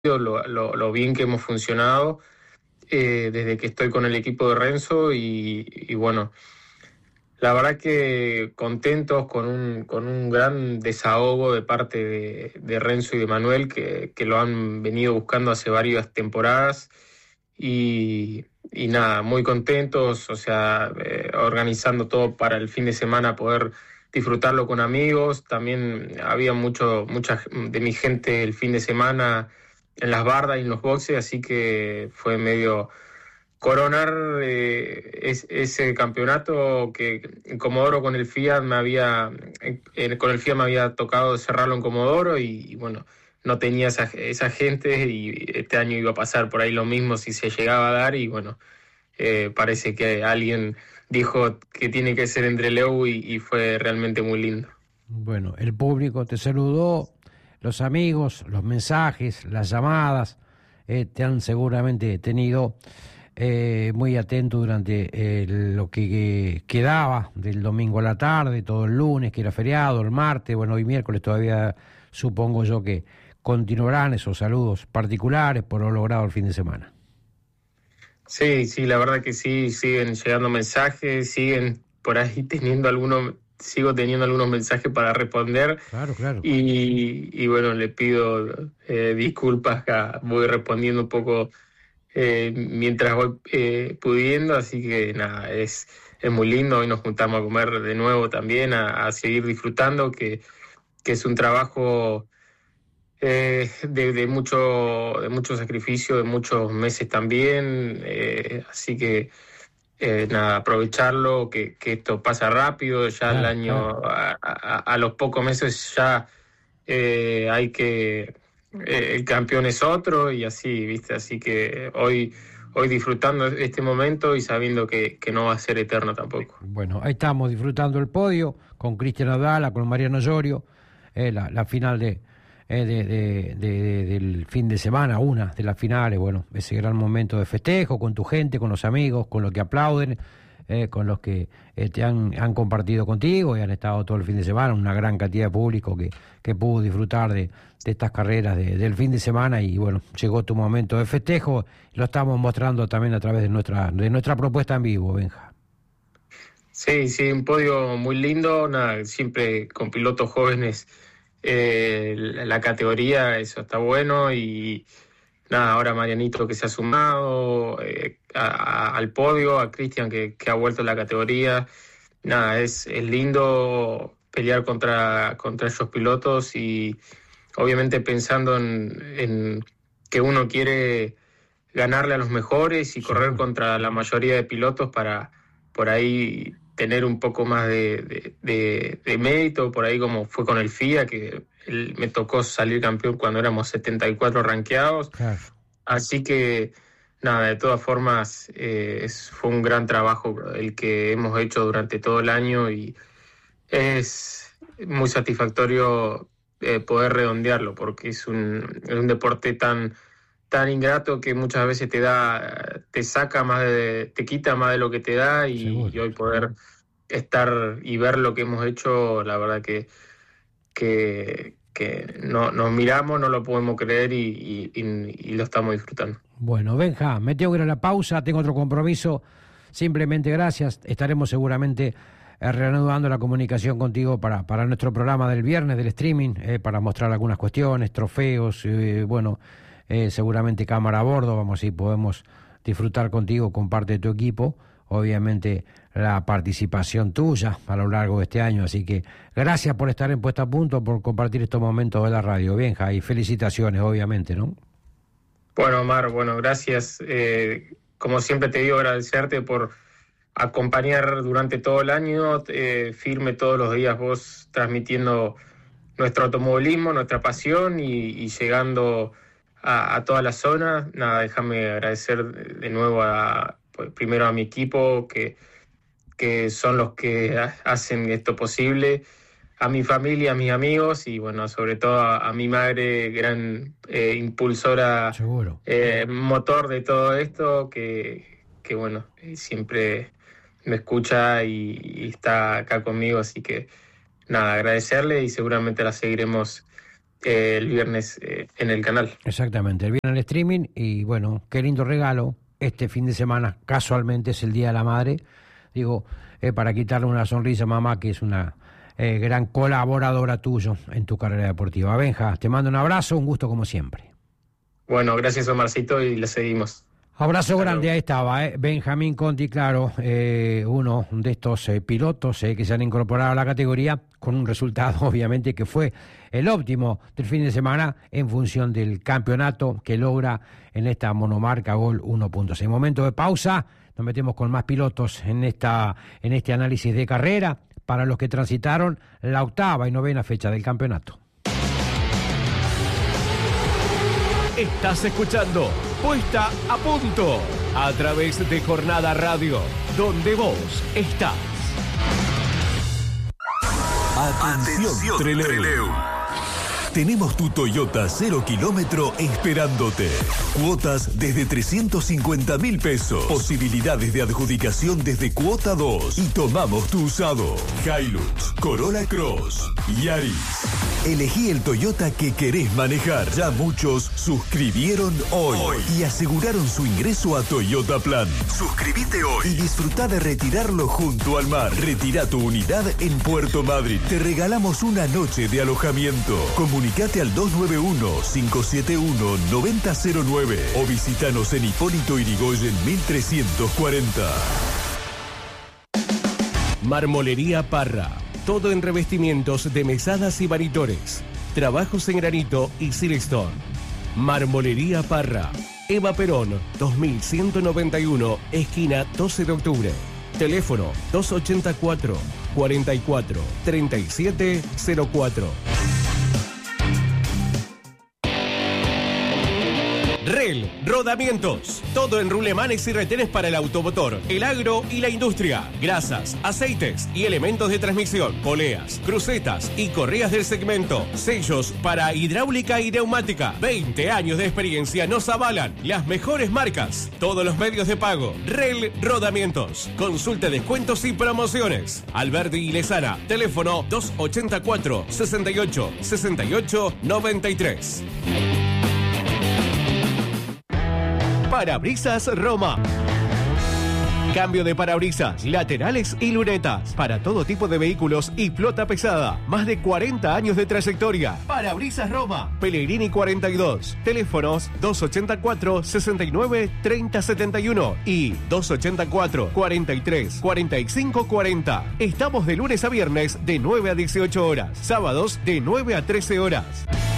lo bien que hemos funcionado desde que estoy con el equipo de Renzo y bueno, la verdad que contentos con un gran desahogo de parte de Renzo y de Manuel que lo han venido buscando hace varias temporadas y nada, muy contentos, o sea, organizando todo para el fin de semana poder disfrutarlo con amigos. También había mucha de mi gente el fin de semana en las bardas y en los boxes, así que fue medio coronar ese campeonato que en Comodoro con el Fiat con el Fiat me había tocado cerrarlo en Comodoro y bueno, no tenía esa gente y este año iba a pasar por ahí lo mismo si se llegaba a dar y bueno, parece que alguien dijo que tiene que ser en Trelew y fue realmente muy lindo. Bueno, el público te saludó, los amigos, los mensajes, las llamadas, te han seguramente tenido muy atento durante lo que quedaba del domingo a la tarde, todo el lunes, que era feriado, el martes, bueno, hoy miércoles todavía supongo yo que continuarán esos saludos particulares por lo logrado el fin de semana. Sí, sí, la verdad que sí, siguen llegando mensajes, siguen por ahí sigo teniendo algunos mensajes para responder Claro, claro. y bueno, le pido disculpas, voy respondiendo un poco mientras voy pudiendo, así que nada, es muy lindo, hoy nos juntamos a comer de nuevo también, a seguir disfrutando, que es un trabajo de mucho sacrificio, de muchos meses también, así que nada, aprovecharlo, que esto pasa rápido, ya el Claro, año, claro. a los pocos meses ya hay que, el campeón es otro y así, ¿viste? Así que hoy disfrutando este momento y sabiendo que no va a ser eterno tampoco. Bueno, ahí estamos disfrutando el podio con Cristian Adala, con Mariano Llorio, la final del fin de semana, una de las finales, bueno, ese gran momento de festejo con tu gente, con los amigos, con los que aplauden, con los que han compartido contigo y han estado todo el fin de semana, una gran cantidad de público que pudo disfrutar de estas carreras del fin de semana y bueno, llegó tu momento de festejo, lo estamos mostrando también a través de nuestra propuesta en vivo, Benja. Sí, sí, un podio muy lindo, nada, siempre con pilotos jóvenes, la categoría, eso está bueno y nada, ahora Marianito que se ha sumado al podio, a Cristian que ha vuelto a la categoría, nada, es lindo pelear contra esos pilotos y obviamente pensando en que uno quiere ganarle a los mejores y correr Seguro. contra la mayoría de pilotos para por ahí tener un poco más de mérito, por ahí como fue con el FIA, que me tocó salir campeón cuando éramos 74 rankeados. Claro. Así que, nada, de todas formas, fue un gran trabajo el que hemos hecho durante todo el año y es muy satisfactorio poder redondearlo, porque es un deporte tan ingrato que muchas veces te saca te quita más de lo que te da y Seguro. hoy poder estar y ver lo que hemos hecho, la verdad que no, nos miramos, no lo podemos creer y lo estamos disfrutando. Bueno, Benja, me tengo que ir a la pausa, tengo otro compromiso. Simplemente gracias. Estaremos seguramente reanudando la comunicación contigo para nuestro programa del viernes del streaming, para mostrar algunas cuestiones, trofeos, bueno, seguramente cámara a bordo, vamos, si podemos disfrutar contigo con parte de tu equipo. Obviamente la participación tuya a lo largo de este año, así que gracias por estar en Puesta a Punto, por compartir estos momentos de la radio, Benja, y felicitaciones, obviamente, ¿no? Bueno, Omar, bueno, gracias. Como siempre te digo, agradecerte por acompañar durante todo el año, firme todos los días vos transmitiendo nuestro automovilismo, nuestra pasión y llegando a toda la zona. Nada, déjame agradecer de nuevo pues, primero a mi equipo, que son los que hacen esto posible, a mi familia, a mis amigos y bueno, sobre todo a mi madre, gran impulsora, Seguro. motor de todo esto, que bueno, siempre me escucha y está acá conmigo, así que nada, agradecerle y seguramente la seguiremos el viernes en el canal. Exactamente, el viernes en el streaming. Y bueno, qué lindo regalo. Este fin de semana, casualmente, es el Día de la Madre. Digo, para quitarle una sonrisa a mamá, que es una gran colaboradora tuyo en tu carrera deportiva. Benja, te mando un abrazo, un gusto como siempre. Bueno, gracias Omarcito y le seguimos. Abrazo grande, ahí estaba, Benjamín Conti, claro, uno de estos pilotos que se han incorporado a la categoría con un resultado, obviamente, que fue el óptimo del fin de semana en función del campeonato que logra en esta monomarca Gol 1.6. Momento de pausa, nos metemos con más pilotos en este análisis de carrera para los que transitaron la 8ª y 9ª fecha del campeonato. Estás escuchando Puesta a Punto a través de Jornada Radio, donde vos estás. Atención, Trelew. Tenemos tu Toyota 0 kilómetro esperándote. Cuotas desde 350.000 pesos. Posibilidades de adjudicación desde cuota 2. Y tomamos tu usado. Hilux, Corolla Cross, Yaris. Elegí el Toyota que querés manejar. Ya muchos suscribieron hoy y aseguraron su ingreso a Toyota Plan. Suscríbete hoy y disfruta de retirarlo junto al mar. Retira tu unidad en Puerto Madryn. Te regalamos una noche de alojamiento. Comunicate al 291-571-9009 o visítanos en Hipólito Yrigoyen 1340. Marmolería Parra. Todo en revestimientos de mesadas y varitores. Trabajos en granito y silestone. Marmolería Parra. Eva Perón, 2191, esquina 12 de octubre. Teléfono 284 44 37 04. REL Rodamientos. Todo en rulemanes y retenes para el automotor, el agro y la industria. Grasas, aceites y elementos de transmisión. Poleas, crucetas y correas del segmento. Sellos para hidráulica y neumática. 20 años de experiencia nos avalan. Las mejores marcas. Todos los medios de pago. REL Rodamientos. Consulte descuentos y promociones. Alberdi y Lezana. Teléfono 284 68 68 93. Parabrisas Roma. Cambio de parabrisas, laterales y lunetas para todo tipo de vehículos y flota pesada. Más de 40 años de trayectoria. Parabrisas Roma. Pellegrini 42. Teléfonos 284 69 30 71 y 284 43 45 40. Estamos de lunes a viernes de 9 a 18 horas. Sábados de 9 a 13 horas.